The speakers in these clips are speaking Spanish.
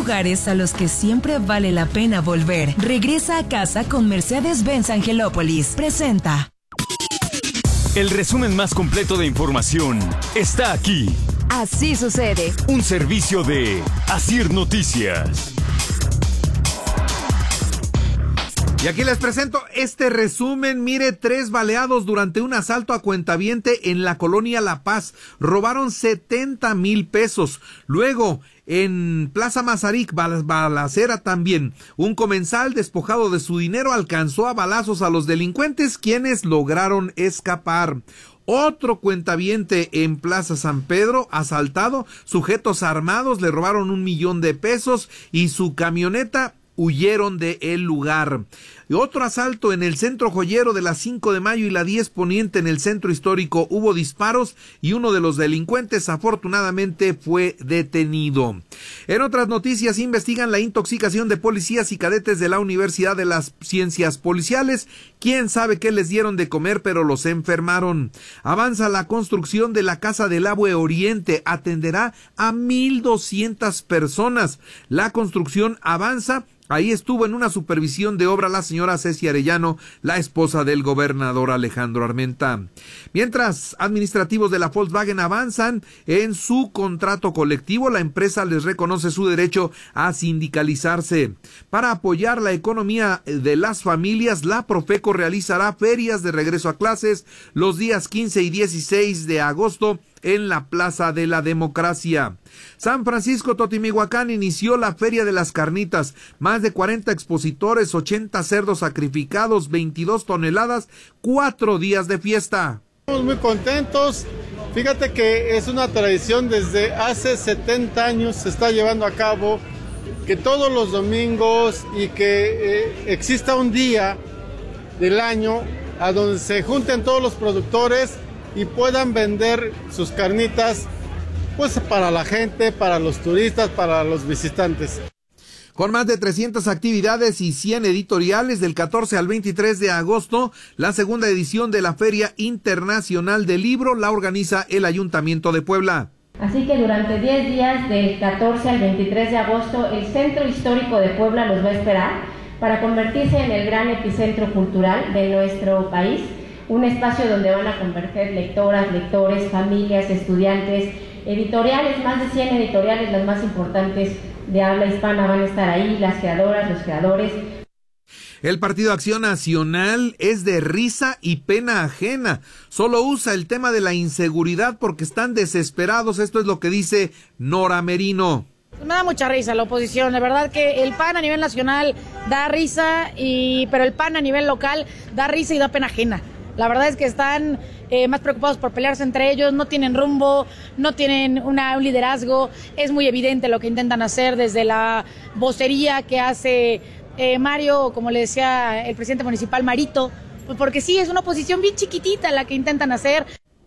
lugares a los que siempre vale la pena volver. Regresa a casa con Mercedes-Benz Angelópolis. Presenta. El resumen más completo de información está aquí. Así sucede. Un servicio de Asir Noticias. Y aquí les presento este resumen. Mire, 3 baleados durante un asalto a cuentaviente en la colonia La Paz. Robaron 70,000 pesos. Luego, en Plaza Mazarik, balacera también. Un comensal despojado de su dinero alcanzó a balazos a los delincuentes, quienes lograron escapar. Otro cuentaviente en Plaza San Pedro, asaltado, sujetos armados le robaron 1,000,000 de pesos y su camioneta huyeron del lugar. Y otro asalto en el centro joyero de la 5 de mayo y la 10 poniente en el centro histórico. Hubo disparos y uno de los delincuentes afortunadamente fue detenido. En otras noticias, investigan la intoxicación de policías y cadetes de la Universidad de las Ciencias Policiales. Quién sabe qué les dieron de comer, pero los enfermaron. Avanza la construcción de la Casa del Abue Oriente. Atenderá a 1,200 personas. La construcción avanza. Ahí estuvo en una supervisión de obra la señora Ceci Arellano, la esposa del gobernador Alejandro Armenta. Mientras, administrativos de la Volkswagen avanzan en su contrato colectivo, la empresa les reconoce su derecho a sindicalizarse. Para apoyar la economía de las familias, la Profeco realizará ferias de regreso a clases los días 15 y 16 de agosto en la Plaza de la Democracia. San Francisco Totimihuacán inició la Feria de las Carnitas. Más de 40 expositores, 80 cerdos sacrificados, 22 toneladas, 4 días de fiesta. Estamos muy contentos. Fíjate que es una tradición desde hace 70 años se está llevando a cabo, que todos los domingos y que exista un día del año a donde se junten todos los productores y puedan vender sus carnitas, pues para la gente, para los turistas, para los visitantes. Con más de 300 actividades y 100 editoriales, del 14 al 23 de agosto, la segunda edición de la Feria Internacional del Libro la organiza el Ayuntamiento de Puebla. Así que durante 10 días, del 14 al 23 de agosto, el Centro Histórico de Puebla los va a esperar para convertirse en el gran epicentro cultural de nuestro país. Un espacio donde van a converger lectoras, lectores, familias, estudiantes, editoriales, más de 100 editoriales, las más importantes de habla hispana van a estar ahí, las creadoras, los creadores. El Partido Acción Nacional es de risa y pena ajena. Solo usa el tema de la inseguridad porque están desesperados. Esto es lo que dice Nora Merino. Me da mucha risa la oposición, la verdad que el PAN a nivel nacional da risa, pero el PAN a nivel local da risa y da pena ajena. La verdad es que están más preocupados por pelearse entre ellos, no tienen rumbo, no tienen un liderazgo. Es muy evidente lo que intentan hacer desde la vocería que hace Mario, como le decía el presidente municipal, Marito, porque sí, es una oposición bien chiquitita la que intentan hacer.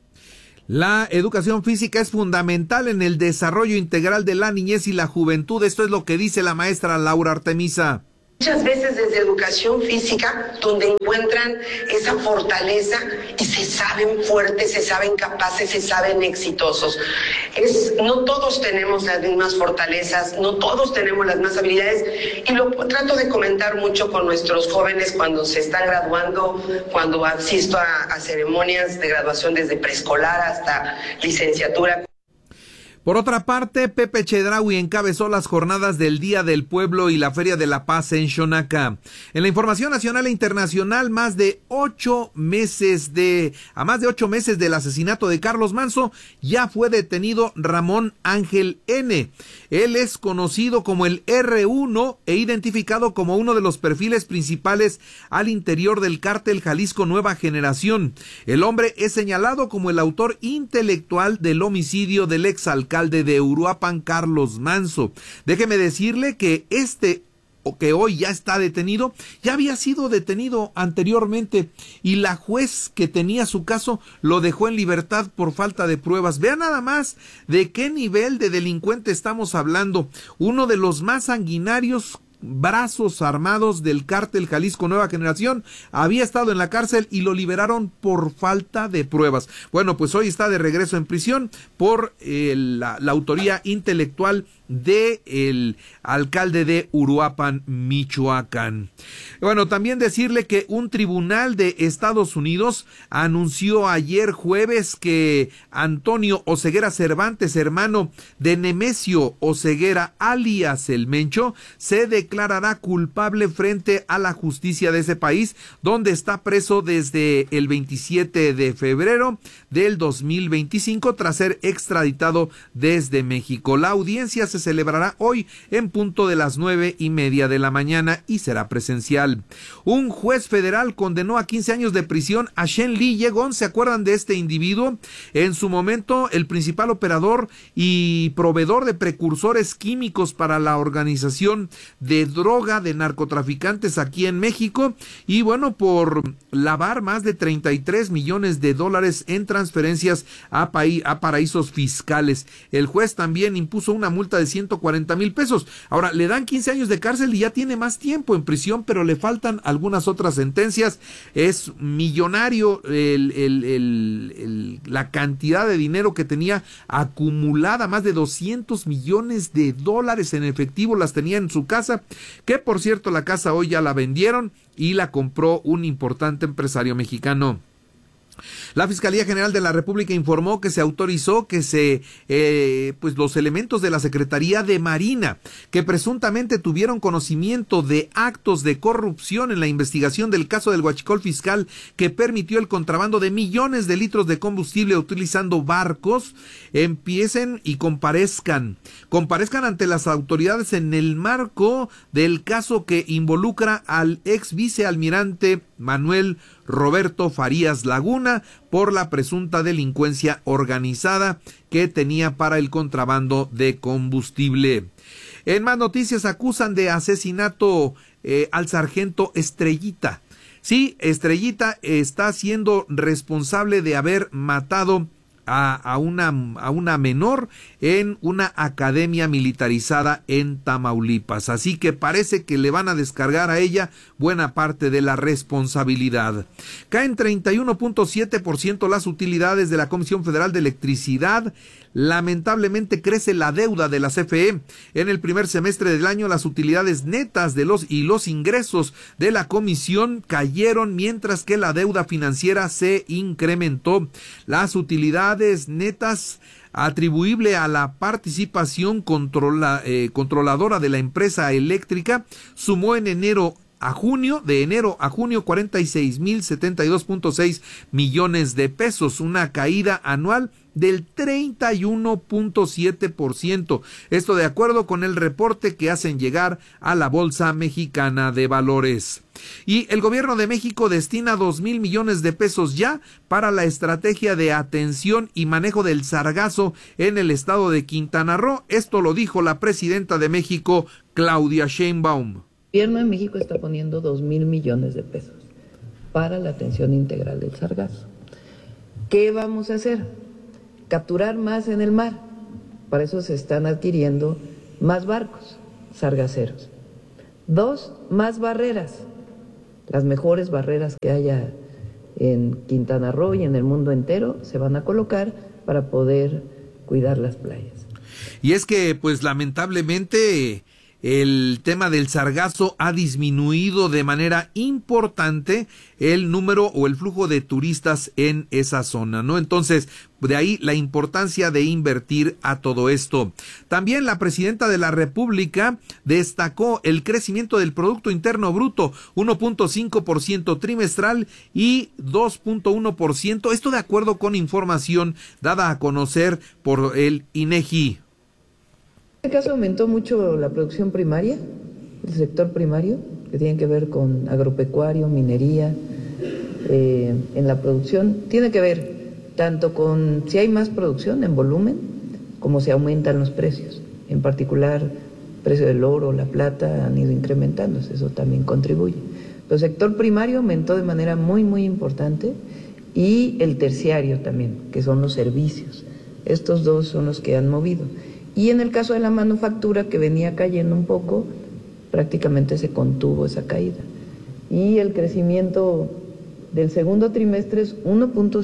La educación física es fundamental en el desarrollo integral de la niñez y la juventud. Esto es lo que dice la maestra Laura Artemisa. Muchas veces desde educación física, donde encuentran esa fortaleza y se saben fuertes, se saben capaces, se saben exitosos. No todos tenemos las mismas fortalezas, no todos tenemos las mismas habilidades, y lo trato de comentar mucho con nuestros jóvenes cuando se están graduando, cuando asisto a ceremonias de graduación desde preescolar hasta licenciatura. Por otra parte, Pepe Chedraui encabezó las jornadas del Día del Pueblo y la Feria de la Paz en Xonaca. En la información nacional e internacional, a más de 8 meses del asesinato de Carlos Manzo, ya fue detenido Ramón Ángel N. Él es conocido como el R1 e identificado como uno de los perfiles principales al interior del cártel Jalisco Nueva Generación. El hombre es señalado como el autor intelectual del homicidio del exalcalde de Uruapan, Carlos Manzo. Déjeme decirle que que hoy ya está detenido, ya había sido detenido anteriormente y la juez que tenía su caso lo dejó en libertad por falta de pruebas. Vean nada más de qué nivel de delincuente estamos hablando. Uno de los más sanguinarios brazos armados del cártel Jalisco Nueva Generación había estado en la cárcel y lo liberaron por falta de pruebas. Bueno, pues hoy está de regreso en prisión por la autoría intelectual del alcalde de Uruapan, Michoacán. Bueno, también decirle que un tribunal de Estados Unidos anunció ayer jueves que Antonio Oseguera Cervantes, hermano de Nemesio Oseguera, alias El Mencho, se declarará culpable frente a la justicia de ese país, donde está preso desde el 27 de febrero del 2025 tras ser extraditado desde México. La audiencia se celebrará hoy en punto de las 9:30 de la mañana y será presencial. Un juez federal condenó a 15 años de prisión a Shen Li Yegon. ¿Se acuerdan de este individuo? En su momento, el principal operador y proveedor de precursores químicos para la organización de droga de narcotraficantes aquí en México, y bueno, por lavar más de 33 millones de dólares en transferencias a paraísos fiscales. El juez también impuso una multa de 140,000 pesos. Ahora, le dan 15 años de cárcel y ya tiene más tiempo en prisión, pero le faltan algunas otras sentencias. Es millonario la cantidad de dinero que tenía acumulada, más de 200 millones de dólares en efectivo las tenía en su casa, que por cierto la casa hoy ya la vendieron y la compró un importante empresario mexicano. La Fiscalía General de la República informó que se autorizó que los elementos de la Secretaría de Marina que presuntamente tuvieron conocimiento de actos de corrupción en la investigación del caso del huachicol fiscal que permitió el contrabando de millones de litros de combustible utilizando barcos, empiecen y comparezcan ante las autoridades en el marco del caso que involucra al ex vicealmirante Manuel Roberto Farías Laguna por la presunta delincuencia organizada que tenía para el contrabando de combustible. En más noticias, acusan de asesinato al sargento Estrellita. Sí, Estrellita está siendo responsable de haber matado a una menor en una academia militarizada en Tamaulipas. Así que parece que le van a descargar a ella buena parte de la responsabilidad. Caen 31.7% las utilidades de la Comisión Federal de Electricidad. Lamentablemente crece la deuda de la CFE. En el primer semestre del año, las utilidades netas de los ingresos de la comisión cayeron, mientras que la deuda financiera se incrementó. Las utilidades netas atribuible a la participación controladora de la empresa eléctrica sumó de enero a junio 46,072.6 millones de pesos, una caída anual del 31.7%. Esto de acuerdo con el reporte que hacen llegar a la Bolsa Mexicana de Valores. Y el gobierno de México destina 2,000 millones de pesos ya para la estrategia de atención y manejo del sargazo en el estado de Quintana Roo. Esto lo dijo la presidenta de México, Claudia Sheinbaum. El gobierno de México está poniendo 2,000 millones de pesos para la atención integral del sargazo. ¿Qué vamos a hacer? Capturar más en el mar. Para eso se están adquiriendo más barcos sargaceros. 2, más barreras. Las mejores barreras que haya en Quintana Roo y en el mundo entero se van a colocar para poder cuidar las playas. Y es que, pues lamentablemente, el tema del sargazo ha disminuido de manera importante el número o el flujo de turistas en esa zona, ¿no? Entonces, de ahí la importancia de invertir a todo esto. También la presidenta de la República destacó el crecimiento del Producto Interno Bruto, 1.5% trimestral y 2.1%, esto de acuerdo con información dada a conocer por el INEGI. En este caso aumentó mucho la producción primaria, el sector primario, que tiene que ver con agropecuario, minería, en la producción. Tiene que ver tanto con si hay más producción en volumen, como se aumentan los precios. En particular, el precio del oro, la plata han ido incrementándose, eso también contribuye. El sector primario aumentó de manera muy, muy importante, y el terciario también, que son los servicios. Estos dos son los que han movido. Y en el caso de la manufactura, que venía cayendo un poco, prácticamente se contuvo esa caída. Y el crecimiento del segundo trimestre es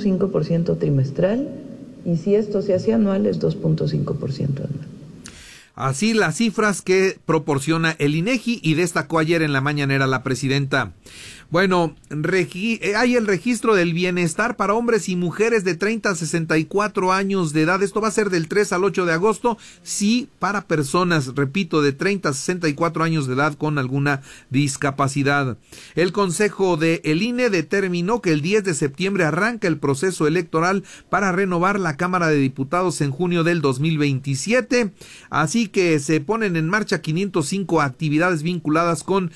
1.5% trimestral, y si esto se hace anual es 2.5% anual. Así las cifras que proporciona el INEGI y destacó ayer en la mañanera la presidenta. Bueno, hay el registro del bienestar para hombres y mujeres de 30 a 64 años de edad. Esto va a ser del 3 al 8 de agosto. Sí, para personas, repito, de 30 a 64 años de edad con alguna discapacidad. El Consejo de el INE determinó que el 10 de septiembre arranca el proceso electoral para renovar la Cámara de Diputados en junio del 2027. Así que se ponen en marcha 505 actividades vinculadas con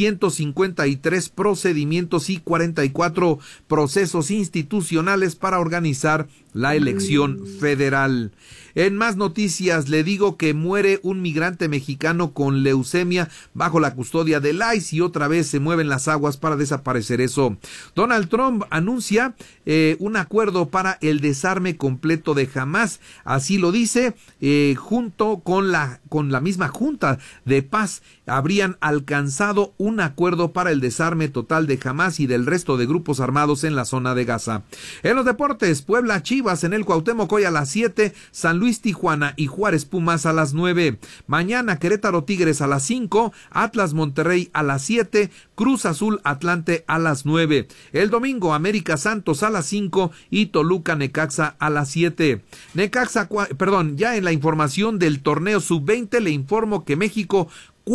153 procedimientos y 44 procesos institucionales para organizar la elección federal. En más noticias, le digo que muere un migrante mexicano con leucemia bajo la custodia del ICE y otra vez se mueven las aguas para desaparecer eso. Donald Trump anuncia un acuerdo para el desarme completo de Hamás. Así lo dice, junto con la misma Junta de Paz habrían alcanzado un acuerdo para el desarme total de Hamás y del resto de grupos armados en la zona de Gaza. En los deportes, Puebla Chivas en el Cuauhtémoc hoy a las 7, San Luis Tijuana y Juárez Pumas a las 9. Mañana Querétaro Tigres a las 5, Atlas Monterrey a las 7, Cruz Azul Atlante a las 9. El domingo América Santos a las 5 y Toluca Necaxa a las 7. Ya en la información del torneo sub-20 le informo que México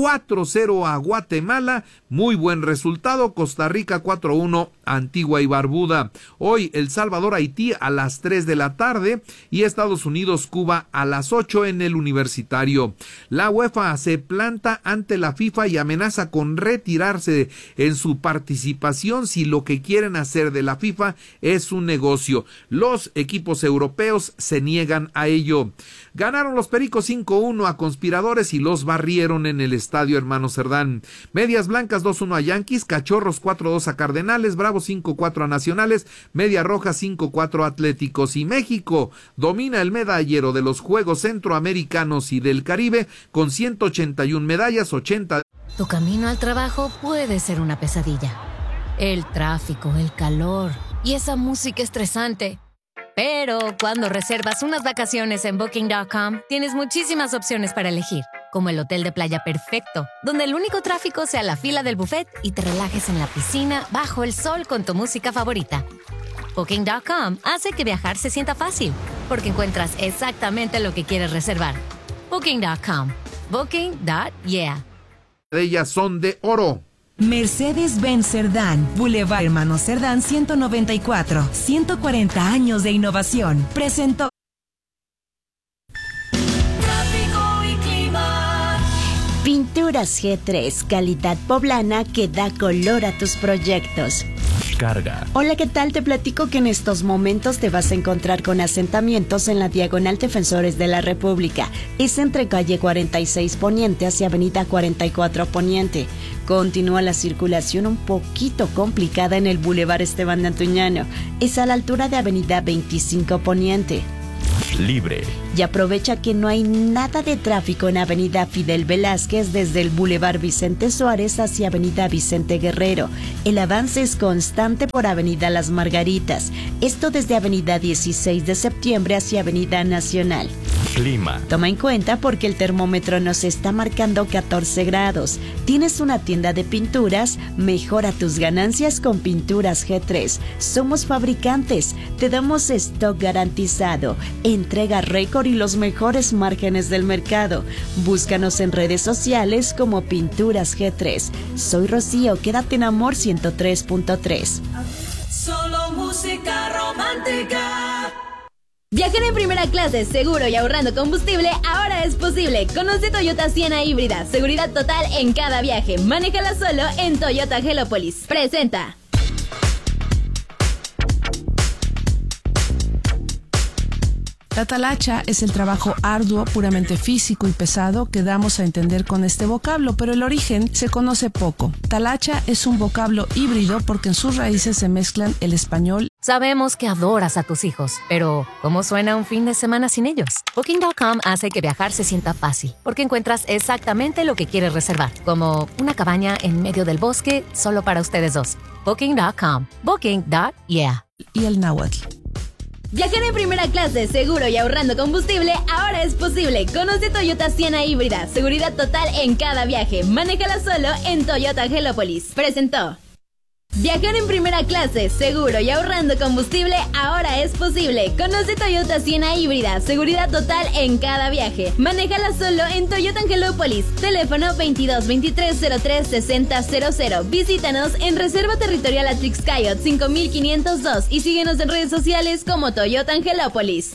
4-0 a Guatemala, muy buen resultado. Costa Rica 4-1 Antigua y Barbuda. Hoy El Salvador Haití a las 3 de la tarde y Estados Unidos Cuba a las 8 en el Universitario. La UEFA se planta ante la FIFA y amenaza con retirarse en su participación si lo que quieren hacer de la FIFA es un negocio. Los equipos europeos se niegan a ello. Ganaron los Pericos 5-1 a Conspiradores y los barrieron en el Estadio Hermano Cerdán. Medias Blancas 2-1 a Yankees, Cachorros 4-2 a Cardenales, Bravos 5-4 a Nacionales, Media Roja 5-4 a Atléticos. Y México domina el medallero de los Juegos Centroamericanos y del Caribe con 181 medallas, 80. Tu camino al trabajo puede ser una pesadilla. El tráfico, el calor y esa música estresante. Pero cuando reservas unas vacaciones en Booking.com, tienes muchísimas opciones para elegir, como el hotel de playa perfecto, donde el único tráfico sea la fila del buffet y te relajes en la piscina bajo el sol con tu música favorita. Booking.com hace que viajar se sienta fácil, porque encuentras exactamente lo que quieres reservar. Booking.com. Booking.yeah. Ellas son de oro. Mercedes-Benz Cerdán, Boulevard Hermano Cerdán 194, 140 años de innovación. Presentó. Tráfico y clima. Pinturas G3, calidad poblana que da color a tus proyectos. Carga. Hola, ¿qué tal? Te platico que en estos momentos te vas a encontrar con asentamientos en la Diagonal Defensores de la República. Es entre calle 46 Poniente hacia avenida 44 Poniente. Continúa la circulación un poquito complicada en el Boulevard Esteban de Antuñano. Es a la altura de avenida 25 Poniente. Libre. Y aprovecha que no hay nada de tráfico en avenida Fidel Velázquez desde el Boulevard Vicente Suárez hacia avenida Vicente Guerrero. El avance es constante por avenida Las Margaritas. Esto desde avenida 16 de septiembre hacia avenida Nacional. Clima. Toma en cuenta porque el termómetro nos está marcando 14 grados. ¿Tienes una tienda de pinturas? Mejora tus ganancias con Pinturas G3. Somos fabricantes. Te damos stock garantizado, entrega récord y los mejores márgenes del mercado. Búscanos en redes sociales como Pinturas G3. Soy Rocío, quédate en Amor 103.3. Solo música romántica. Viajar en primera clase, seguro y ahorrando combustible, ahora es posible. Conoce Toyota Siena híbrida, seguridad total en cada viaje. Manéjala solo en Toyota Helópolis. Presenta. La talacha es el trabajo arduo, puramente físico y pesado que damos a entender con este vocablo, pero el origen se conoce poco. Talacha es un vocablo híbrido porque en sus raíces se mezclan el español. Sabemos que adoras a tus hijos, pero ¿cómo suena un fin de semana sin ellos? Booking.com hace que viajar se sienta fácil, porque encuentras exactamente lo que quieres reservar, como una cabaña en medio del bosque solo para ustedes dos. Booking.com. Booking.yeah. Y el náhuatl. Viajar en primera clase, seguro y ahorrando combustible, ahora es posible. Conoce Toyota Sienna híbrida, seguridad total en cada viaje. Manéjala solo en Toyota Angelópolis. Presentó. Viajar en primera clase, seguro y ahorrando combustible, ahora es posible. Conoce Toyota Sienna híbrida, seguridad total en cada viaje. Manéjala solo en Toyota Angelópolis. Teléfono 2223036000. Visítanos en Reserva Territorial Atrixcayot 5502 y síguenos en redes sociales como Toyota Angelópolis.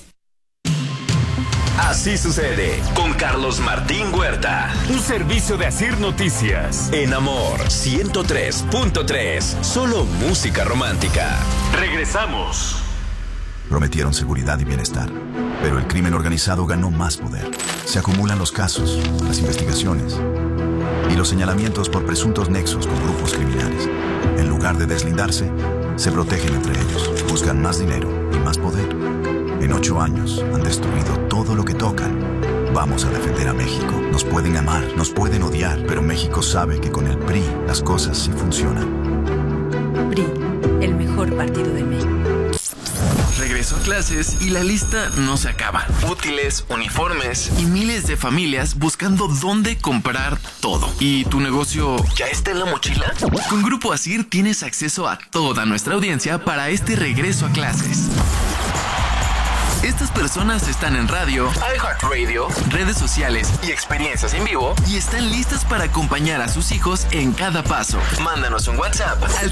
Así sucede con Carlos Martín Huerta. Un servicio de Asir Noticias. En Amor 103.3. Solo música romántica. Regresamos. Prometieron seguridad y bienestar, pero el crimen organizado ganó más poder. Se acumulan los casos, las investigaciones y los señalamientos por presuntos nexos con grupos criminales. En lugar de deslindarse, se protegen entre ellos, buscan más dinero y más poder. En 8 años han destruido todo lo que tocan. Vamos a defender a México. Nos pueden amar, nos pueden odiar, pero México sabe que con el PRI las cosas sí funcionan. PRI, el mejor partido de México. Regreso a clases y la lista no se acaba. Útiles, uniformes y miles de familias buscando dónde comprar todo. ¿Y tu negocio ya está en la mochila? Con Grupo Asir tienes acceso a toda nuestra audiencia para este regreso a clases. Estas personas están en radio, iHeartRadio, redes sociales y experiencias en vivo y están listas para acompañar a sus hijos en cada paso. Mándanos un WhatsApp al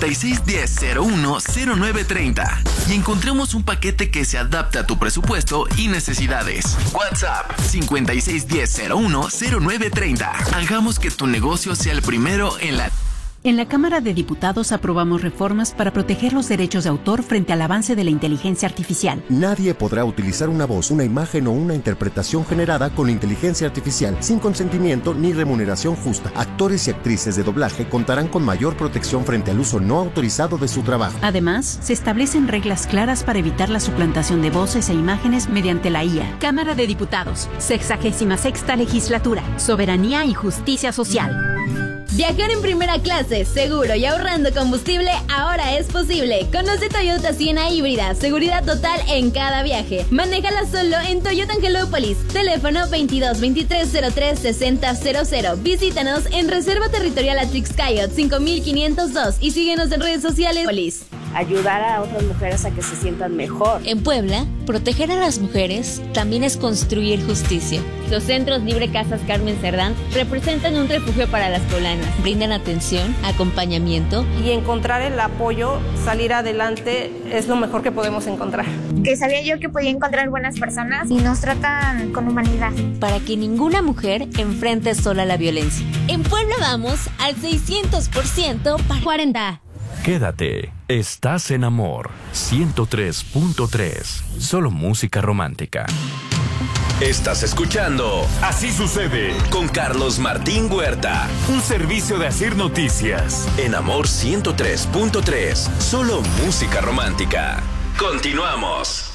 5610-010930 y encontremos un paquete que se adapte a tu presupuesto y necesidades. WhatsApp 5610-010930. Hagamos que tu negocio sea el primero en la... En la Cámara de Diputados aprobamos reformas para proteger los derechos de autor frente al avance de la inteligencia artificial. Nadie podrá utilizar una voz, una imagen o una interpretación generada con inteligencia artificial sin consentimiento ni remuneración justa. Actores y actrices de doblaje contarán con mayor protección frente al uso no autorizado de su trabajo. Además, se establecen reglas claras para evitar la suplantación de voces e imágenes mediante la IA. Cámara de Diputados, 66ª Legislatura, Soberanía y Justicia Social. Viajar en primera clase, seguro y ahorrando combustible, ahora es posible. Conoce Toyota Sienna híbrida, seguridad total en cada viaje. Manéjala solo en Toyota Angelópolis. Teléfono 2223036000. Visítanos en Reserva Territorial Atrixcayot 5502 y síguenos en redes sociales. Ayudar a otras mujeres a que se sientan mejor. En Puebla, proteger a las mujeres también es construir justicia. Los centros Libre Casas Carmen Cerdán representan un refugio para las poblanas. Brindan atención, acompañamiento. Y encontrar el apoyo, salir adelante, es lo mejor que podemos encontrar. Que sabía yo que podía encontrar buenas personas y nos tratan con humanidad. Para que ninguna mujer enfrente sola la violencia. En Puebla vamos al 600% para 40. Quédate, estás en Amor 103.3. Solo música romántica. Estás escuchando Así sucede con Carlos Martín Huerta. Un servicio de Asir Noticias. En Amor 103.3. Solo música romántica. Continuamos.